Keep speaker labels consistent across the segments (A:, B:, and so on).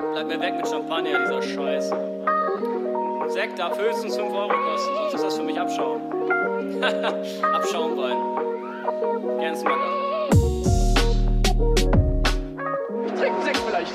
A: Bleib mir weg mit Champagner, dieser Scheiß. Sekt darf höchstens 5 Euro kosten, sonst ist das für mich Abschaum. Abschaumwein. Gern's mal.
B: Trinken Sekt vielleicht.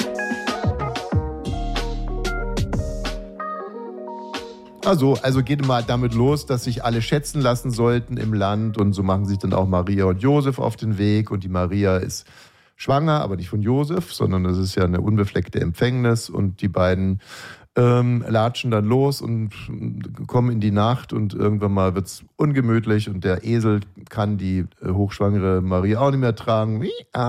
C: Also geht mal damit los, dass sich alle schätzen lassen sollten im Land und so machen sich dann auch Maria und Josef auf den Weg und die Maria ist schwanger, aber nicht von Josef, sondern das ist ja eine unbefleckte Empfängnis und die beiden latschen dann los und kommen in die Nacht und irgendwann mal wird's ungemütlich und der Esel kann die hochschwangere Maria auch nicht mehr tragen.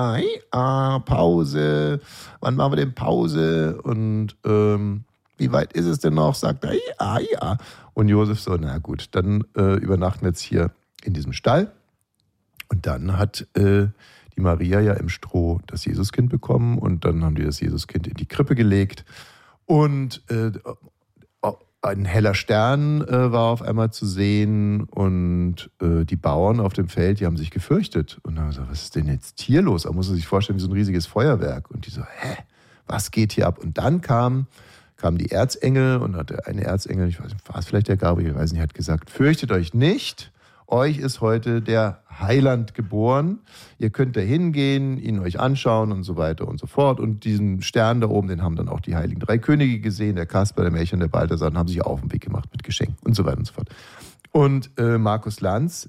C: Pause, wann machen wir denn Pause? Und wie weit ist es denn noch? Sagt er, ja. Und Josef so, na gut, dann übernachten wir jetzt hier in diesem Stall. Und dann hat die Maria ja im Stroh das Jesuskind bekommen und dann haben die das Jesuskind in die Krippe gelegt. Und ein heller Stern war auf einmal zu sehen und die Bauern auf dem Feld, die haben sich gefürchtet. Und dann haben gesagt, was ist denn jetzt hier los? Da muss man sich vorstellen, wie so ein riesiges Feuerwerk. Und die so, was geht hier ab? Und dann kamen die Erzengel und hat eine Erzengel, ich weiß nicht, war es vielleicht der Gabriel, ich weiß nicht, hat gesagt, fürchtet euch nicht, euch ist heute der Heiland geboren, ihr könnt da hingehen, ihn euch anschauen und so weiter und so fort. Und diesen Stern da oben, den haben dann auch die Heiligen Drei Könige gesehen, der Kasper, der Melchior und der Balthasar, und haben sich auf den Weg gemacht mit Geschenken und so weiter und so fort. Und Markus Lanz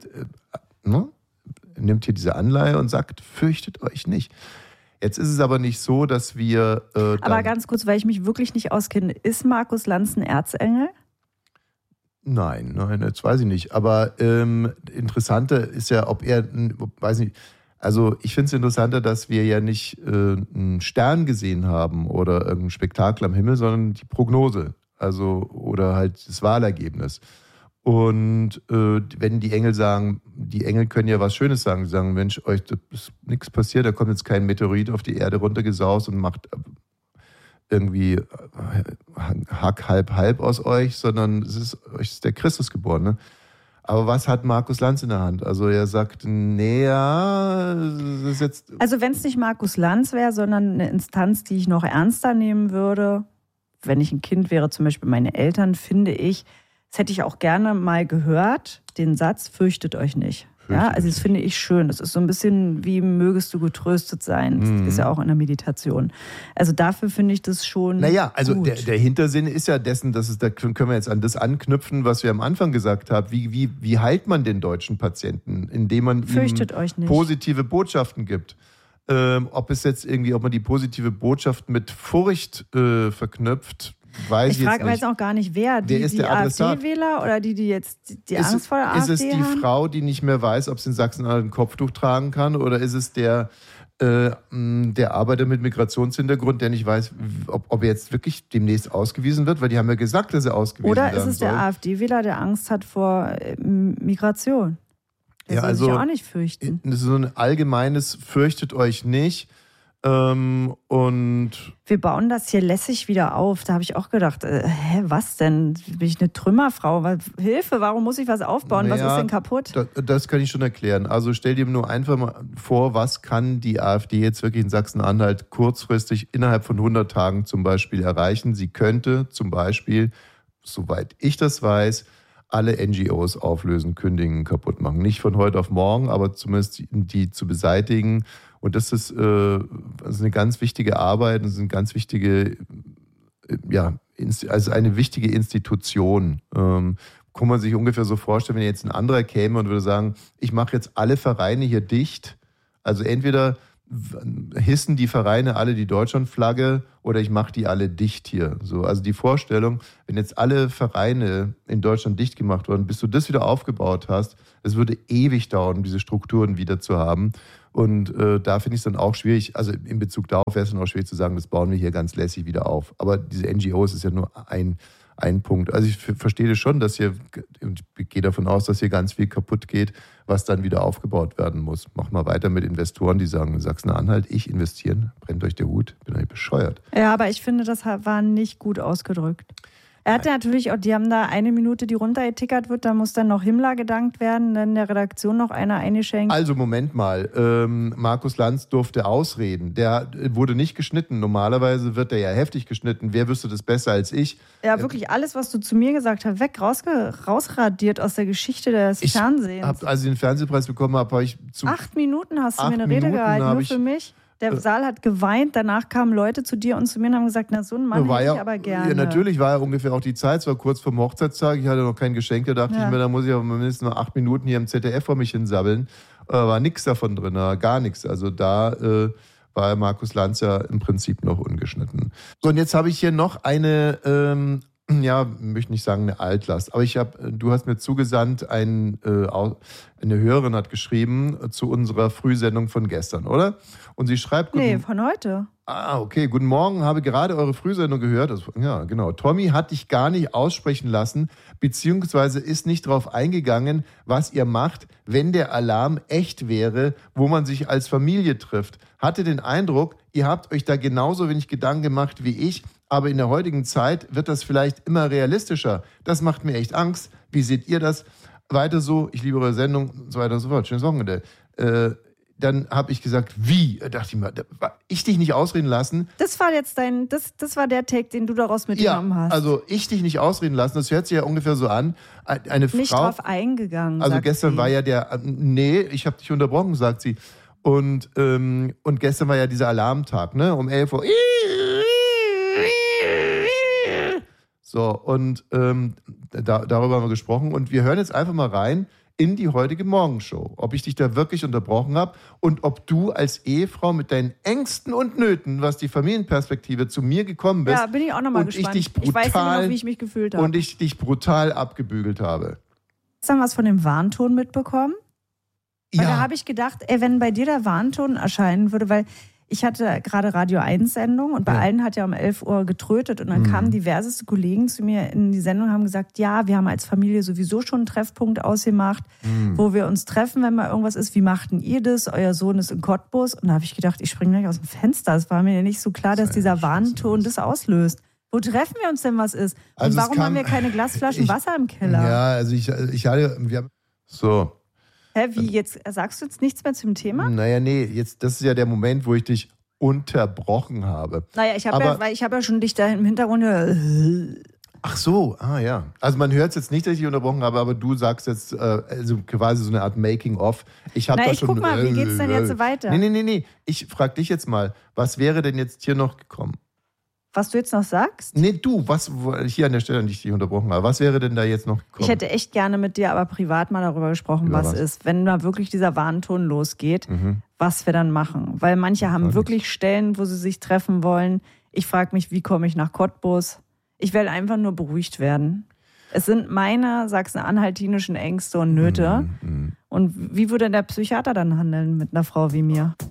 C: nimmt hier diese Anleihe und sagt, fürchtet euch nicht. Jetzt ist es aber nicht so, dass wir...
D: aber ganz kurz, weil ich mich wirklich nicht auskenne, ist Markus Lanz ein Erzengel?
C: Nein, das weiß ich nicht. Aber interessanter ist ja, ob er, weiß nicht, also ich finde es interessanter, dass wir ja nicht einen Stern gesehen haben oder irgendein Spektakel am Himmel, sondern die Prognose, also oder halt das Wahlergebnis. Und wenn die Engel sagen, die Engel können ja was Schönes sagen, sie sagen, Mensch, euch ist nichts passiert, da kommt jetzt kein Meteorit auf die Erde runtergesaust und macht irgendwie halb aus euch, sondern euch ist der Christus geboren. Ne? Aber was hat Markus Lanz in der Hand? Also er sagt, das ist jetzt...
D: Also wenn es nicht Markus Lanz wäre, sondern eine Instanz, die ich noch ernster nehmen würde, wenn ich ein Kind wäre, zum Beispiel meine Eltern, finde ich, das hätte ich auch gerne mal gehört, den Satz, fürchtet euch nicht. Ja, also das finde ich schön. Das ist so ein bisschen wie mögest du getröstet sein. Das ist ja auch in der Meditation. Also dafür finde ich das schon
C: also
D: gut.
C: Der Hintersinn ist ja dessen, da können wir jetzt an das anknüpfen, was wir am Anfang gesagt haben. Wie heilt man den deutschen Patienten? Indem man ihm positive Botschaften gibt. Ob man die positive Botschaft mit Furcht verknüpft, ich
D: frage jetzt auch gar nicht, wer die AfD-Wähler oder die jetzt die Angst vor der AfD haben?
C: Ist es die Frau, die nicht mehr weiß, ob sie in Sachsen-Anhalt ein Kopftuch tragen kann, oder ist es der Arbeiter mit Migrationshintergrund, der nicht weiß, ob er jetzt wirklich demnächst ausgewiesen wird, weil die haben ja gesagt, dass er ausgewiesen werden soll.
D: Oder ist es der AfD-Wähler, der Angst hat vor Migration? Der soll sich auch nicht fürchten.
C: Das ist so ein allgemeines fürchtet euch nicht. Und
D: wir bauen das hier lässig wieder auf. Da habe ich auch gedacht, was denn? Bin ich eine Trümmerfrau? Hilfe, warum muss ich was aufbauen? Was ist denn kaputt?
C: Das kann ich schon erklären. Also stell dir nur einfach mal vor, was kann die AfD jetzt wirklich in Sachsen-Anhalt kurzfristig innerhalb von 100 Tagen zum Beispiel erreichen? Sie könnte zum Beispiel, soweit ich das weiß, alle NGOs auflösen, kündigen, kaputt machen. Nicht von heute auf morgen, aber zumindest die zu beseitigen. Und das ist eine ganz wichtige Arbeit, das ist eine ganz wichtige, also eine wichtige Institution. Kann man sich ungefähr so vorstellen, wenn jetzt ein anderer käme und würde sagen, ich mache jetzt alle Vereine hier dicht. Also entweder hissen die Vereine alle die Deutschlandflagge oder ich mache die alle dicht hier. So, also die Vorstellung, wenn jetzt alle Vereine in Deutschland dicht gemacht wurden, bis du das wieder aufgebaut hast, es würde ewig dauern, um diese Strukturen wieder zu haben. Und da finde ich es dann auch schwierig, also in Bezug darauf wäre es dann auch schwierig zu sagen, das bauen wir hier ganz lässig wieder auf. Aber diese NGOs ist ja nur ein Punkt. Also ich verstehe das schon, dass hier, ich gehe davon aus, dass hier ganz viel kaputt geht, was dann wieder aufgebaut werden muss. Mach mal weiter mit Investoren, die sagen, Sachsen-Anhalt, ich investieren, brennt euch der Hut, bin euch bescheuert.
D: Ja, aber ich finde, das war nicht gut ausgedrückt. Er hatte natürlich auch, die haben da 1 Minute, die runtergetickert wird, da muss dann noch Himmler gedankt werden, dann der Redaktion noch einer eingeschenkt.
C: Also Moment mal, Markus Lanz durfte ausreden. Der wurde nicht geschnitten. Normalerweise wird er ja heftig geschnitten. Wer wüsste das besser als ich?
D: Ja, wirklich alles, was du zu mir gesagt hast, rausradiert aus der Geschichte des Fernsehens.
C: Als ich den Fernsehpreis bekommen habe, habe ich
D: 8 Minuten hast du mir eine Rede gehalten, nur für mich. Der Saal hat geweint, danach kamen Leute zu dir und zu mir und haben gesagt, na, so einen Mann hätte ich aber gerne.
C: Ja, natürlich war ja ungefähr auch die Zeit, es war kurz vorm Hochzeitstag, ich hatte noch kein Geschenk, da dachte ich mir, da muss ich aber mindestens noch 8 Minuten hier im ZDF vor mich hinsabbeln. War nichts davon drin, gar nichts. Also da war Markus Lanz ja im Prinzip noch ungeschnitten. So, und jetzt habe ich hier noch eine, möchte nicht sagen eine Altlast, aber du hast mir zugesandt, eine Hörerin hat geschrieben zu unserer Frühsendung von gestern, oder? Und sie schreibt...
D: Nee, von heute.
C: Ah, okay. Guten Morgen, habe gerade eure Frühsendung gehört. Ja, genau. Tommy hat dich gar nicht aussprechen lassen, beziehungsweise ist nicht darauf eingegangen, was ihr macht, wenn der Alarm echt wäre, wo man sich als Familie trifft. Hatte den Eindruck, ihr habt euch da genauso wenig Gedanken gemacht wie ich, aber in der heutigen Zeit wird das vielleicht immer realistischer. Das macht mir echt Angst. Wie seht ihr das? Weiter so, ich liebe eure Sendung und so weiter und so fort. Schönes Wochenende. Dann habe ich gesagt, wie? Dachte ich mir, ich dich nicht ausreden lassen.
D: Das war jetzt das war der Take, den du daraus mitgenommen hast.
C: Also ich dich nicht ausreden lassen, das hört sich ja ungefähr so an. Eine Frau...
D: Nicht drauf eingegangen,
C: Also
D: sagt
C: gestern
D: sie.
C: war ja ich habe dich unterbrochen, sagt sie. Und gestern war ja dieser Alarmtag, ne? Um 11 Uhr. So, und darüber haben wir gesprochen. Und wir hören jetzt einfach mal rein in die heutige Morgenshow. Ob ich dich da wirklich unterbrochen habe und ob du als Ehefrau mit deinen Ängsten und Nöten, was die Familienperspektive zu mir gekommen bist.
D: Ja, bin ich auch nochmal gespannt. Ich weiß nicht noch, wie ich mich gefühlt habe.
C: Und ich dich brutal abgebügelt habe.
D: Hast du was von dem Warnton mitbekommen? Weil
C: Ja.
D: da habe ich gedacht, wenn bei dir der Warnton erscheinen würde, weil ich hatte gerade Radio 1 Sendung und bei allen hat ja um 11 Uhr getrötet und dann kamen diverseste Kollegen zu mir in die Sendung und haben gesagt, ja, wir haben als Familie sowieso schon einen Treffpunkt ausgemacht, wo wir uns treffen, wenn mal irgendwas ist. Wie machten ihr das? Euer Sohn ist in Cottbus. Und da habe ich gedacht, ich springe gleich aus dem Fenster. Es war mir nicht so klar, dass dieser Warnton das auslöst. Wo treffen wir uns denn, was ist? Und
C: Also
D: warum haben wir keine Glasflaschen Wasser im Keller?
C: Ja, also wir haben... So.
D: Hä, wie jetzt? Sagst du jetzt nichts mehr zum Thema?
C: Naja, nee, das ist ja der Moment, wo ich dich unterbrochen habe.
D: Naja, ich habe ja schon dich da im Hintergrund.
C: Ach so, ja. Also man hört es jetzt nicht, dass ich dich unterbrochen habe, aber du sagst jetzt also quasi so eine Art Making-of.
D: Guck mal, wie geht's denn jetzt weiter?
C: Nee. Ich frage dich jetzt mal, was wäre denn jetzt hier noch gekommen?
D: Was du jetzt noch sagst?
C: Nee, hier an der Stelle, an die ich dich unterbrochen habe, was wäre denn da jetzt noch gekommen?
D: Ich hätte echt gerne mit dir aber privat mal darüber gesprochen,
C: Über
D: was
C: was?
D: ist, wenn da wirklich dieser Warnton losgeht, was wir dann machen. Weil manche haben wirklich Stellen, wo sie sich treffen wollen. Ich frage mich, wie komme ich nach Cottbus? Ich will einfach nur beruhigt werden. Es sind meine sachsen-anhaltinischen Ängste und Nöte. Und wie würde der Psychiater dann handeln mit einer Frau wie mir?